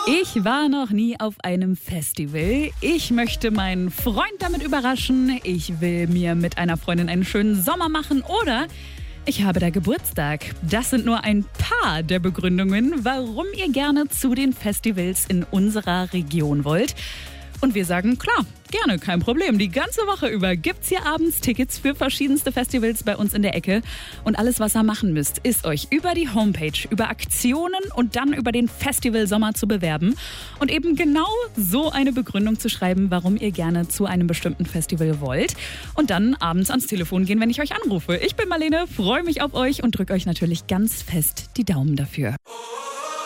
Ich war noch nie auf einem Festival. Ich möchte meinen Freund damit überraschen. Ich will mir mit einer Freundin einen schönen Sommer machen oder ich habe da Geburtstag. Das sind nur ein paar der Begründungen, warum ihr gerne zu den Festivals in unserer Region wollt. Und wir sagen, klar, gerne, kein Problem. Die ganze Woche über gibt's hier abends Tickets für verschiedenste Festivals bei uns in der Ecke. Und alles, was ihr machen müsst, ist euch über die Homepage, über Aktionen und dann über den Festivalsommer zu bewerben und eben genau so eine Begründung zu schreiben, warum ihr gerne zu einem bestimmten Festival wollt. Und dann abends ans Telefon gehen, wenn ich euch anrufe. Ich bin Marlene, freue mich auf euch und drücke euch natürlich ganz fest die Daumen dafür.